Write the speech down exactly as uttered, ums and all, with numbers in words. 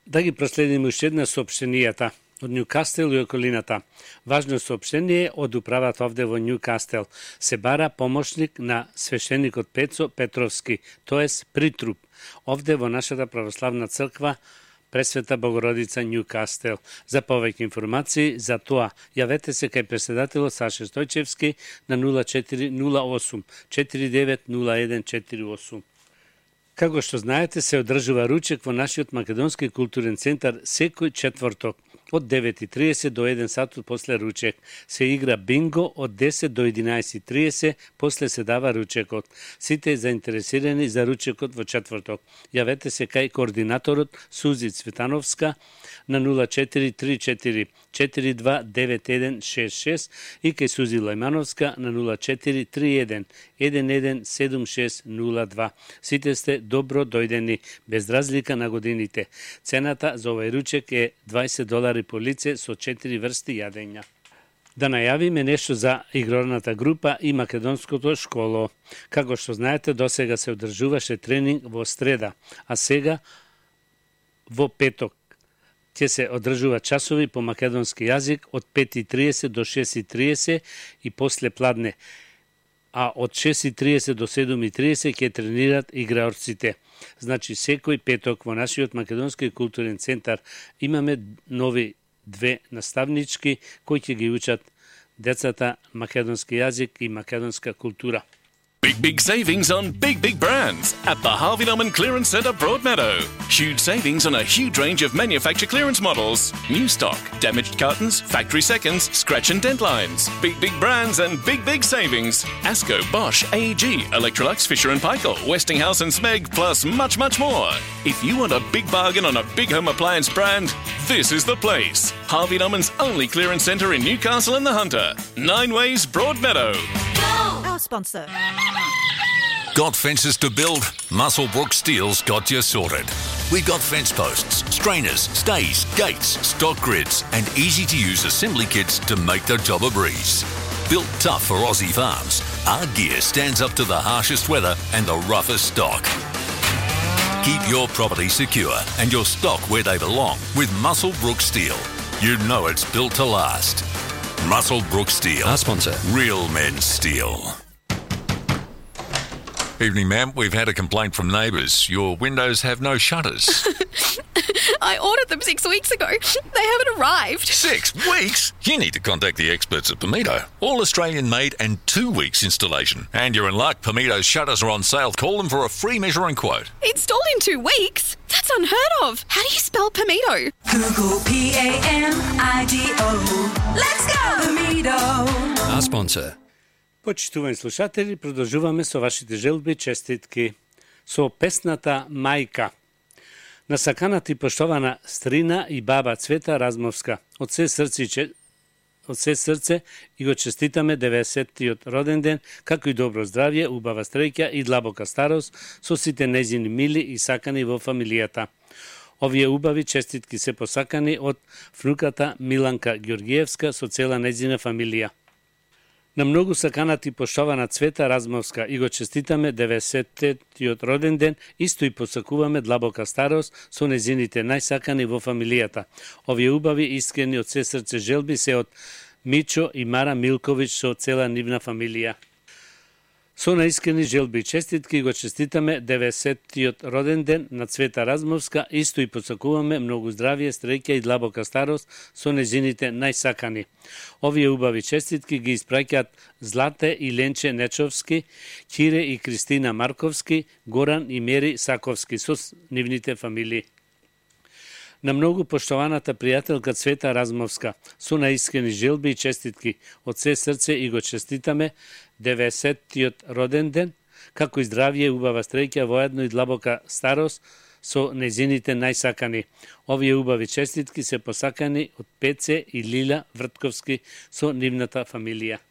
Да ги проследиме уште една соопштенијата од Њукастел и околината. Важно соопштение од управата овде во Њукастел. Се бара помошник на свештеникот Пецо Петровски, тоест притруп, овде во нашата православна црква Пресвета Богородица Њукастел. За повеќе информации за тоа, јавете се кај председателот Саше Стојчевски на нула четири нула осум четири девет нула еден четири осум. Како што знаете, се одржува ручек во нашиот Македонски културен центар секој четврток од девет и триесет до еден сатот после ручек. Се игра бинго од десет до единаесет и триесет, после се дава ручекот. Сите заинтересирани за ручекот во четврток. Јавете се кај координаторот Сузи Цветановска на нула четири три четири четири два девет еден шест шест и кај Сузи Лајмановска на нула четири три еден еден еден седум шест нула два. Сите сте добро дојдени, без разлика на годините. Цената за овој ручек е дваесет долари по лице со четири врсти јадења. Да најавиме нешто за игрорната група и македонското школо. Како што знаете, досега се одржуваше тренинг во среда, а сега во петок ќе се одржува часови по македонски јазик од пет и триесет до шест и триесет и после пладне, а од шест и триесет до седум и триесет ќе тренират играорците. Значи, секој петок во нашиот Македонски културен центар имаме нови две наставнички кои ќе ги учат децата македонски јазик и македонска култура. Big, big savings on big, big brands at the Harvey Norman Clearance Centre Broadmeadow. Huge savings on a huge range of manufacturer clearance models. New stock, damaged cartons, factory seconds, scratch and dent lines. Big, big brands and big, big savings. Asco, Bosch, A E G, Electrolux, Fisher and Paykel, Westinghouse and Smeg, plus much, much more. If you want a big bargain on a big home appliance brand, this is the place. Harvey Norman's only clearance centre in Newcastle and the Hunter. Nine Ways Broadmeadow. Our sponsor. Got fences to build? Musselbrook Steel's got you sorted. We've got fence posts, strainers, stays, gates, stock grids, and easy-to-use assembly kits to make the job a breeze. Built tough for Aussie farms, our gear stands up to the harshest weather and the roughest stock. Keep your property secure and your stock where they belong with Musselbrook Steel. You know it's built to last. Musselbrook Steel. Our sponsor. Real men's steel. Evening, ma'am. We've had a complaint from neighbours. Your windows have no shutters. I ordered them six weeks ago. They haven't arrived. Six weeks? You need to contact the experts at Pamido. All Australian made and two weeks installation. And you're in luck. Pamido's shutters are on sale. Call them for a free measuring quote. Installed in two weeks? That's unheard of. How do you spell Pamido? Google P A M I D O. Let's go! Pamido. Our sponsor. Почитувани слушатели, продолжуваме со вашите желби и честитки. Со песната Мајка. На саканата и поштована стрина и баба Цвета Размовска. Од се срце, од се срце и го честитаме деветдесеттиот роден ден, како и добро здравје, убава стреќа и длабока старост со сите нејзини мили и сакани во фамилијата. Овие убави честитки се посакани од внуката Миланка Ѓоргиевска со цела нејзина фамилија. На многу саканата и поштована Цвета Размовска и го честитаме деветдесеттиот роден ден, исто и посакуваме длабока старост со незините најсакани во фамилијата. Овие убави искрени од се срце желби се од Мичо и Мара Милковиќ со цела нивна фамилија. Со наискрени желби и честитки го честитаме деветдесеттиот роден ден на Цвета Размовска, исто и посакуваме многу здравје, среќа и длабока старост со незините најсакани. Овие убави честитки ги испраќаат Злате и Ленче Нечовски, Кире и Кристина Марковски, Горан и Мери Саковски со нивните фамилии. На многу поштованата пријателка Цвета Размовска, со наискрени желби и честитки, од се срце и го честитаме деветдесеттиот роден ден, како и здравје, убава стреќа, воедно и длабока старост со незините најсакани. Овие убави честитки се посакани од Пеце и Лила Вртковски со нивната фамилија.